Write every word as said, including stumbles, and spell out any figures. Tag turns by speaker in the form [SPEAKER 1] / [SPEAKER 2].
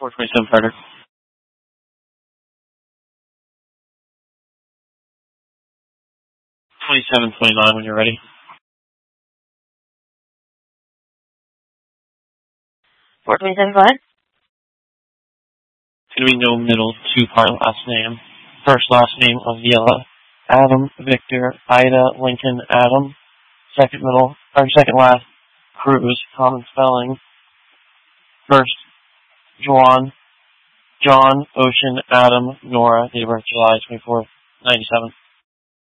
[SPEAKER 1] four twenty-seven Fighter. twenty-seven twenty-nine when you're ready.
[SPEAKER 2] four twenty-seven, go ahead.
[SPEAKER 1] It's going to be no middle, two-part last name. First last name of Yella. Adam, Victor, Ida, Lincoln, Adam. Second middle, or second last, Cruz, common spelling. First, Juan, John, Ocean, Adam, Nora, date of birth July twenty-fourth, ninety-seven.